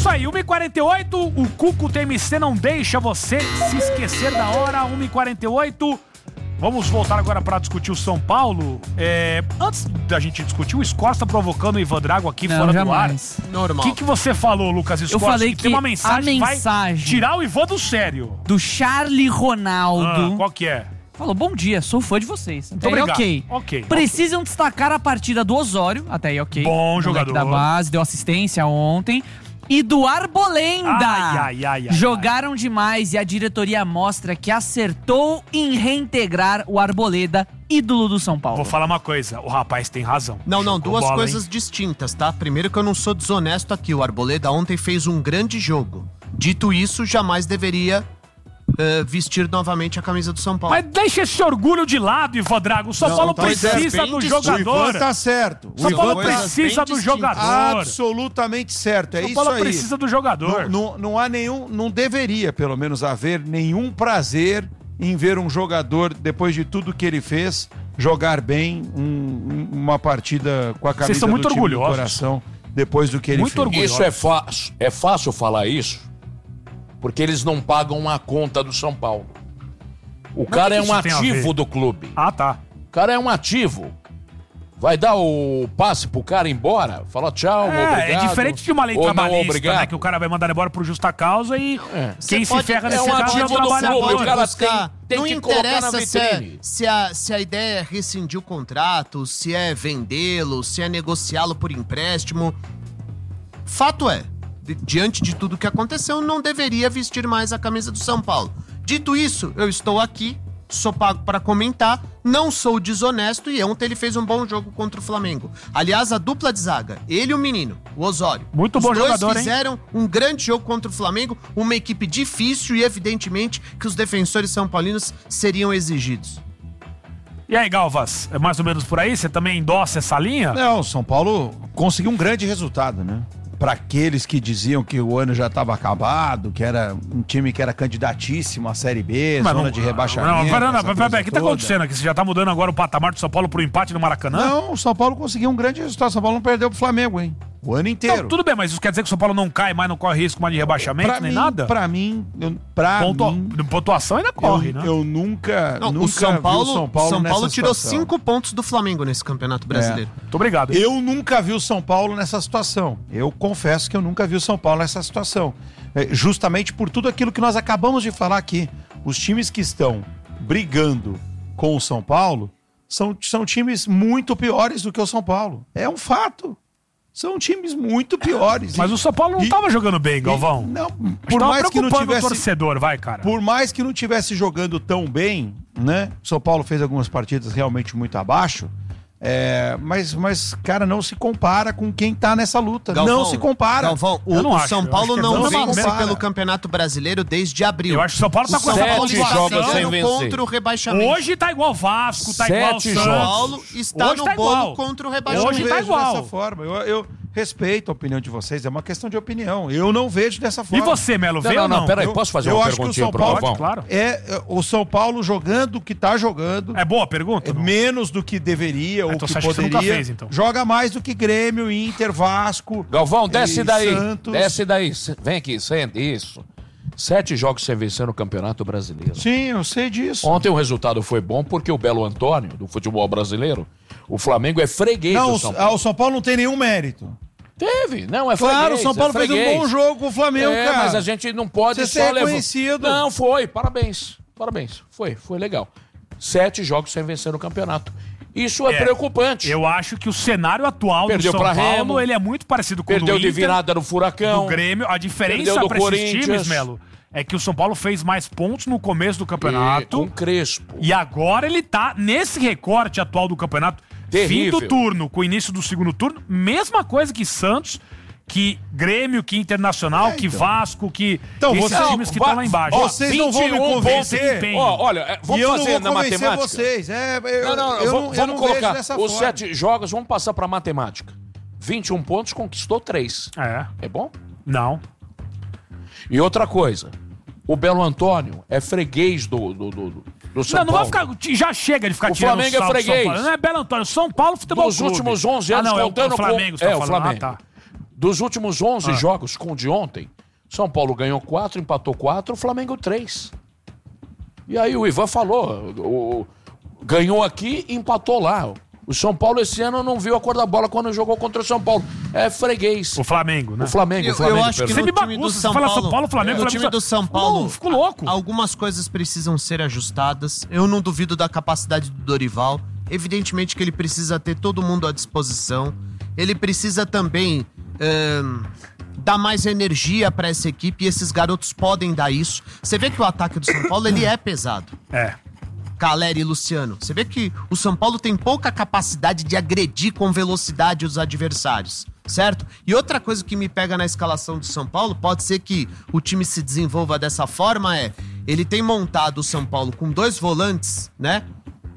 isso aí, 1h48, o Cuco TMC não deixa você se esquecer da hora, 1h48. Vamos voltar agora para discutir o São Paulo. Antes da gente discutir, o Scorza tá provocando o Ivan Drago aqui fora jamais. do ar. Normal. O que você falou, Lucas Scorza? Eu falei que tem uma mensagem, a mensagem vai tirar o Ivan do sério. Do Charlie Ronaldo. Qual que é? Falou, bom dia, sou fã de vocês. Muito obrigado. Ok. Precisam destacar a partida do Osório, até aí ok. Bom jogador. Da base, deu assistência ontem. E do Arbolenda. Jogaram demais e a diretoria mostra que acertou em reintegrar o Arboleda, ídolo do São Paulo. Vou falar uma coisa, o rapaz tem razão. Não, duas coisas distintas, tá? Primeiro que eu não sou desonesto aqui, o Arboleda ontem fez um grande jogo. Dito isso, jamais deveria vestir novamente a camisa do São Paulo. Mas deixa esse orgulho de lado, Ivan Drago. O São Paulo precisa do jogador. O Ivan tá certo. O São Paulo precisa do jogador. Absolutamente certo. É isso aí. São Paulo precisa do jogador. Não há nenhum, não deveria, pelo menos, haver nenhum prazer em ver um jogador, depois de tudo que ele fez, jogar bem uma partida com a camisa Vocês são muito do time orgulhosos. do coração, depois do que ele fez. Isso é fácil. É fácil falar isso, porque eles não pagam a conta do São Paulo. O cara é um ativo do clube. Ah, tá. O cara é um ativo. Vai dar o passe pro cara ir embora? Fala tchau, obrigado. É diferente de uma lei trabalhista, né? Que o cara vai mandar embora por justa causa e quem se ferra nesse caso é o trabalhador. O cara tem não que colocar na vitrine. Se a ideia é rescindir o contrato, se é vendê-lo, se é negociá-lo por empréstimo. Fato é, diante de tudo que aconteceu, não deveria vestir mais a camisa do São Paulo. Dito isso, eu estou aqui, sou pago para comentar, não sou desonesto e ontem ele fez um bom jogo contra o Flamengo. Aliás, a dupla de zaga, ele e o menino, o Osório. Muito bom jogador, hein? Os dois fizeram um grande jogo contra o Flamengo, uma equipe difícil e evidentemente que os defensores são paulinos seriam exigidos. E aí, Galvas, é mais ou menos por aí? Você também endossa essa linha? Não, o São Paulo conseguiu um grande resultado, né? Para aqueles que diziam que o ano já estava acabado, que era um time que era candidatíssimo à Série B, zona de rebaixamento. Não, o que tá acontecendo aqui? Você já tá mudando agora o patamar do São Paulo pro empate no Maracanã? Não, o São Paulo conseguiu um grande resultado. O São Paulo não perdeu pro Flamengo, hein? O ano inteiro. Não, tudo bem, mas isso quer dizer que o São Paulo não cai mais, não corre risco mais de rebaixamento, nem nada? Pra mim... Pontuação ainda corre, né? Eu nunca o São Paulo tirou situação. 5 pontos do Flamengo nesse Campeonato Brasileiro. Muito obrigado. Eu nunca vi o São Paulo nessa situação. Eu confesso que eu nunca vi o São Paulo nessa situação. Justamente por tudo aquilo que nós acabamos de falar aqui. Os times que estão brigando com o São Paulo são times muito piores do que o São Paulo. É um fato. São times muito piores. Mas o São Paulo não estava jogando bem, Galvão. Não, por mais que não tivesse o torcedor, vai, cara. Por mais que não tivesse jogando tão bem, né? O São Paulo fez algumas partidas realmente muito abaixo. Mas, cara, não se compara com quem tá nessa luta. Galvão, não se compara. Galvão, o São Paulo não vence pelo Campeonato Brasileiro desde abril. Eu acho que o São Paulo tá com 7 jogos sem vencer. Contra o rebaixamento. Hoje tá igual o Vasco, tá igual o Santos. São Paulo está hoje no tá bolo igual. contra o rebaixamento. Hoje tá igual. Dessa forma. Eu respeito a opinião de vocês, é uma questão de opinião. Eu não vejo dessa forma. E você, Melo, vê ou não? Peraí, posso fazer uma perguntinha pro Galvão? Claro. O São Paulo jogando o que tá jogando. É boa a pergunta? Menos do que deveria ou então que você acha poderia. Que você nunca fez, então. Joga mais do que Grêmio, Inter, Vasco. Galvão, desce daí. Santos. Desce daí. Vem aqui, senta. Isso. 7 jogos sem vencer no Campeonato Brasileiro. Sim, eu sei disso. Ontem o resultado foi bom porque o Belo Antônio, do futebol brasileiro, o Flamengo é freguês do São Paulo. O São Paulo não tem nenhum mérito. Teve, não, é freguês. Claro, o São Paulo fez um bom jogo com o Flamengo, cara. Mas a gente não pode só reconhecido. Não, foi, parabéns. Foi legal. 7 jogos sem vencer no campeonato. Isso é preocupante. Eu acho que o cenário atual Perdeu do São Paulo, Remo, ele é muito parecido com o do Perdeu Inter, de virada no Furacão. Do Grêmio. A diferença para esses times, Melo, é que o São Paulo fez mais pontos no começo do campeonato. Com Crespo. E agora ele tá nesse recorte atual do campeonato. Terrível. Fim do turno, com o início do segundo turno, mesma coisa que Santos, que Grêmio, que Internacional, que Vasco, que esses times que estão lá embaixo. Vocês não vão me convencer. Olha, vamos fazer na matemática. Vocês. Vamos colocar os 7 jogos, vamos passar para matemática. 21 pontos, conquistou 3. É bom? Não. E outra coisa, o Belo Antônio é freguês do São Paulo. Não vai ficar, já chega de ficar tirando Flamengo é freguês. Não é Belo Antônio, São Paulo Futebol Nos Clube. últimos 11 anos, não, contando é o Flamengo, com... você tá falando. o Flamengo. Tá. Dos últimos 11 jogos com o de ontem, São Paulo ganhou 4, empatou 4, o Flamengo 3. E aí o Ivan falou, ganhou aqui e empatou lá. O São Paulo esse ano não viu a cor da bola quando jogou contra o São Paulo. É freguês. O Flamengo, né? O Flamengo. Eu acho que Você no me time bagunça, do você São fala Paulo, São Paulo, Flamengo, no time do São Paulo, ficou louco. Algumas coisas precisam ser ajustadas. Eu não duvido da capacidade do Dorival. Evidentemente que ele precisa ter todo mundo à disposição. Ele precisa também dar mais energia para essa equipe e esses garotos podem dar isso. Você vê que o ataque do São Paulo ele é pesado. Caleri e Luciano. Você vê que o São Paulo tem pouca capacidade de agredir com velocidade os adversários, certo? E outra coisa que me pega na escalação do São Paulo, pode ser que o time se desenvolva dessa forma, ele tem montado o São Paulo com 2 volantes, né?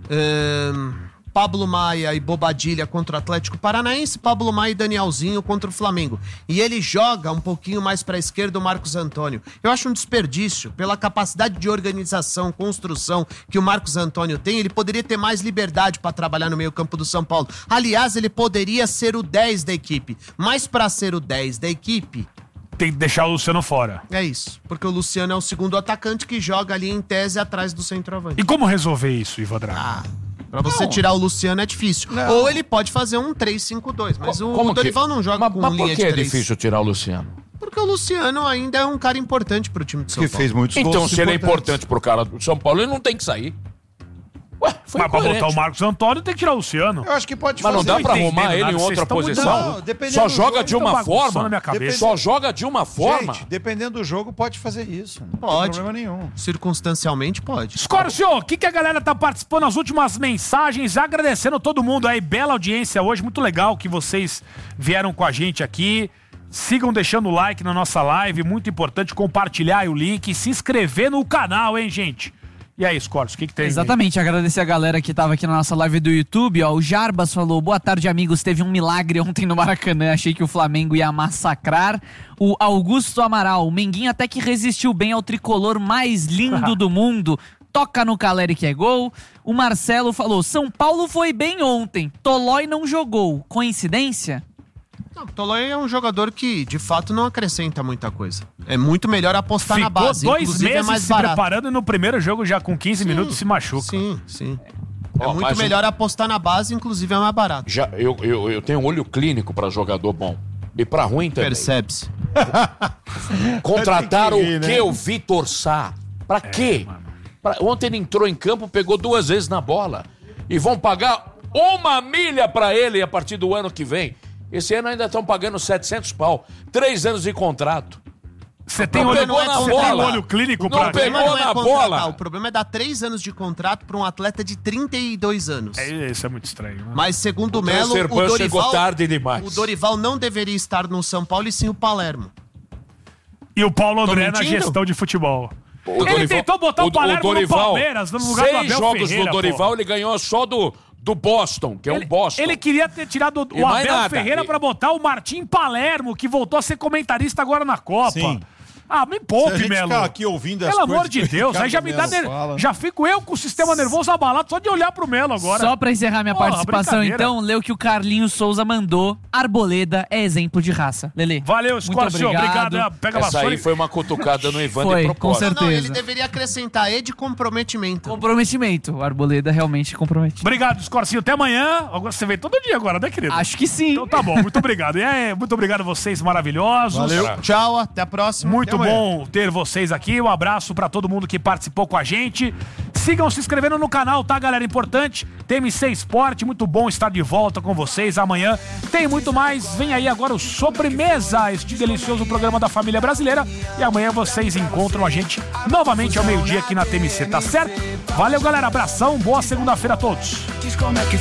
Pablo Maia e Bobadilha contra o Atlético Paranaense, Pablo Maia e Danielzinho contra o Flamengo. E ele joga um pouquinho mais para a esquerda o Marcos Antônio. Eu acho um desperdício, pela capacidade de organização, construção que o Marcos Antônio tem, ele poderia ter mais liberdade para trabalhar no meio-campo do São Paulo. Aliás, ele poderia ser o 10 da equipe, mas para ser o 10 da equipe, tem que deixar o Luciano fora. É isso, porque o Luciano é o segundo atacante que joga ali em tese atrás do centroavante. E como resolver isso, Ivan Drago? Pra você tirar o Luciano é difícil. Não. Ou ele pode fazer um 3-5-2, mas o Dorival não joga com linha de 3. Mas por que é difícil tirar o Luciano? Porque o Luciano ainda é um cara importante pro time do São Que Paulo. fez muitos gols Então, se ele é importantes. importante pro cara do São Paulo, ele não tem que sair. Ué, foi Mas pra incoerente. botar o Marcos Antônio tem que tirar o Luciano. Eu acho que pode Mas não fazer. dá pra entendendo arrumar ele nada, em vocês outra estão posição? mudando. Dependendo Só do joga jogo, de uma tá bagunçando forma. na minha cabeça. Só joga de uma forma. Gente, dependendo do jogo, pode fazer isso. Não Pode. tem problema nenhum. Circunstancialmente pode. Scorcio, o que a galera tá participando nas últimas mensagens? Agradecendo todo mundo aí, bela audiência hoje, muito legal que vocês vieram com a gente aqui. Sigam deixando o like na nossa live, muito importante compartilhar aí o link e se inscrever no canal, hein, gente? E aí, Scorcio, o que tem? Exatamente, agradecer a galera que tava aqui na nossa live do YouTube, ó. O Jarbas falou, boa tarde, amigos, teve um milagre ontem no Maracanã, achei que o Flamengo ia massacrar. O Augusto Amaral, o Menguinho até que resistiu bem ao tricolor mais lindo do mundo. Toca no Caleri que é gol. O Marcelo falou, São Paulo foi bem ontem, Tolói não jogou. Coincidência? Não, o Tolói é um jogador que, de fato, não acrescenta muita coisa. É muito melhor apostar na base. Ficou 2 Inclusive, meses é mais se barato. preparando e no primeiro jogo já com 15 minutos se machuca. Sim. É Ó, muito mas melhor apostar na base, inclusive é mais barato. Eu tenho um olho clínico pra jogador bom. E pra ruim também. Percebe-se. Contrataram Tem que ir, o né? quê? O Vitor Sá. Pra quê? Ontem ele entrou em campo, pegou 2 vezes na bola. E vão pagar 1 milha pra ele a partir do ano que vem. Esse ano ainda estão pagando 700 pau. 3 anos de contrato. Você tem Não olho, pegou na você bola. tem olho clínico Não pra pegou Não é na contratar, bola. O problema é dar 3 anos de contrato para um atleta de 32 anos. Isso é muito estranho, né? Mas segundo o O Melo, transfer ban chegou tarde demais. o Dorival não deveria estar no São Paulo e sim o Palermo. E o Paulo André na mentindo? gestão de futebol. O Ele tentou botar o Palermo no Palmeiras, no lugar do 6 Abel jogos Ferreira, do Dorival, pô. ele ganhou só do Boston, que é um Boston. Ele queria ter tirado E o mais Abel nada. Ferreira pra botar o Martim Palermo, que voltou a ser comentarista agora na Copa. Sim. Ah, me Se a poupe, gente Melo. ficar aqui ouvindo as Pelo amor coisas de que o Deus, aí já me dá... Ricardo Melo fala. Já fico eu com o sistema nervoso abalado só de olhar pro Melo agora. Só pra encerrar minha Porra, participação, brincadeira. então, lê o que o Carlinhos Souza mandou. Arboleda é exemplo de raça. Lelê. Valeu, muito Scorcio. Obrigado. Pega a Essa vassoura aí foi uma cutucada no Ivan Foi, de com propósito. certeza. Não, ele deveria acrescentar E de comprometimento. Comprometimento. O Arboleda realmente comprometido. Obrigado, Scorcinho. Até amanhã. Agora você vem todo dia agora, né, querido? Acho que sim. Então tá bom, muito obrigado. E aí, muito obrigado a vocês maravilhosos. Valeu. Tchau, até a próxima. Muito Até amanhã. bom ter vocês aqui. Um abraço pra todo mundo que participou com a gente. Sigam se inscrevendo no canal, tá, galera? Importante. TMC Esporte, muito bom estar de volta com vocês. Amanhã tem muito mais. Vem aí agora o Sobremesa, este delicioso programa da família brasileira. E amanhã vocês encontram a gente novamente ao meio-dia aqui na TMC, tá certo? Valeu, galera. Abração. Boa segunda-feira a todos.